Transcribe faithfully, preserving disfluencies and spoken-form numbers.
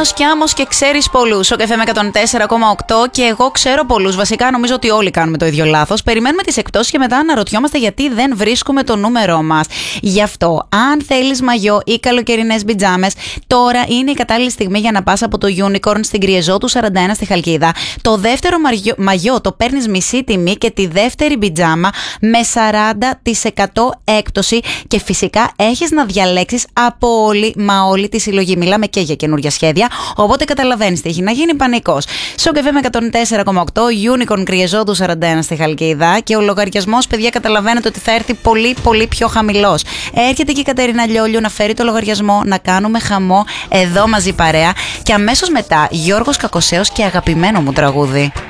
Άμμος κι άμμος και ξέρεις πολλούς. Ο Καφέ με εκατόν τέσσερα κόμμα οκτώ και εγώ ξέρω πολλούς. Βασικά νομίζω ότι όλοι κάνουμε το ίδιο λάθος. Περιμένουμε τις εκπτώσεις και μετά αναρωτιόμαστε γιατί δεν βρίσκουμε το νούμερό μας. Γι' αυτό, αν θέλεις μαγιό ή καλοκαιρινές πιτζάμες, τώρα είναι η κατάλληλη στιγμή για να πας από το Unicorn στην Κριεζότου σαράντα ένα στη Χαλκίδα. Το δεύτερο μαγιό, μαγιό το παίρνεις μισή τιμή και τη δεύτερη πιτζάμα με σαράντα τοις εκατό έκπτωση και φυσικά έχεις να διαλέξεις από όλη μα όλη τη συλλογή. Μιλάμε και για καινούργια σχέδια, οπότε καταλαβαίνεις τι έχει να γίνει πανικός. Στο Καφέ με εκατόν τέσσερα κόμμα οκτώ, Unicorn Κριεζότου σαράντα ένα στη Χαλκίδα και ο λογαριασμός, παιδιά, καταλαβαίνετε ότι θα έρθει πολύ πολύ πιο χαμηλός. Έρχεται και η Κατερίνα Λιόλιου να φέρει το λογαριασμό, να κάνουμε χαμό εδώ μαζί παρέα και αμέσως μετά Γιώργος Κακοσέος και αγαπημένο μου τραγούδι.